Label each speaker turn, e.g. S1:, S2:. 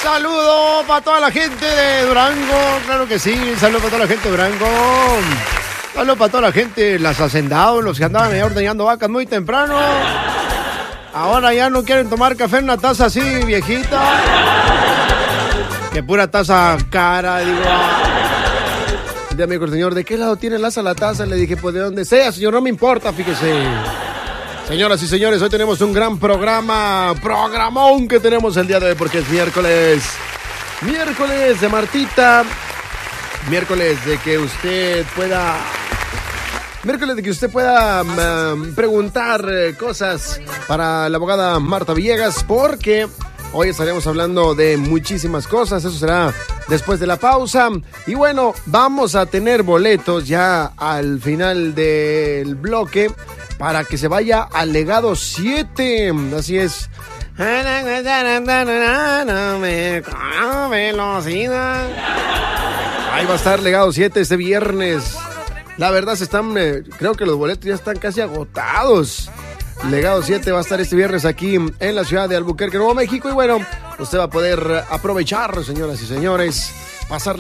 S1: Saludo para toda la gente de Durango, claro que sí, saludo para toda la gente de Durango. Saludo para toda la gente, los hacendados, los que andaban ahí ordeñando vacas muy temprano. Ahora ya no quieren tomar café en una taza así viejita. Que pura taza cara, digo. Le dijo el señor, ¿de qué lado tiene la taza? Le dije, pues de donde sea, señor, no me importa, fíjese. Señoras y señores, hoy tenemos un gran programón que tenemos el día de hoy porque es miércoles de Martita, miércoles de que usted pueda preguntar cosas para la abogada Marta Villegas, porque hoy estaremos hablando de muchísimas cosas. Eso será después de la pausa. Y bueno, vamos a tener boletos ya al final del bloque para que se vaya al Legado 7. Así es. Ahí va a estar Legado 7 este viernes. La verdad creo que los boletos ya están casi agotados. Legado 7 va a estar este viernes aquí en la ciudad de Albuquerque, Nuevo México. Y bueno, usted va a poder aprovechar, señoras y señores, pasar